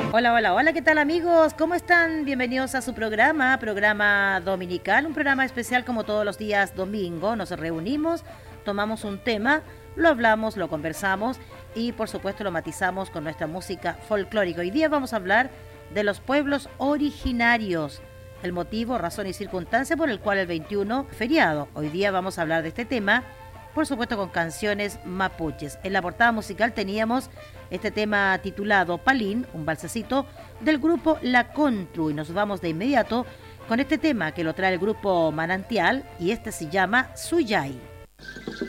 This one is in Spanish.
Hola, hola, hola, ¿qué tal amigos? ¿Cómo están? Bienvenidos a su programa dominical, un programa especial como todos los días domingo. Nos reunimos, tomamos un tema, lo hablamos, lo conversamos y por supuesto lo matizamos con nuestra música folclórica. Hoy día vamos a hablar de los pueblos originarios, el motivo, razón y circunstancia por el cual el 21 feriado. Hoy día vamos a hablar de este tema, por supuesto con canciones mapuches. En la portada musical teníamos este tema titulado Palín, un balsecito del grupo La Contru, y nos vamos de inmediato con este tema que lo trae el grupo Manantial y este se llama Suyay.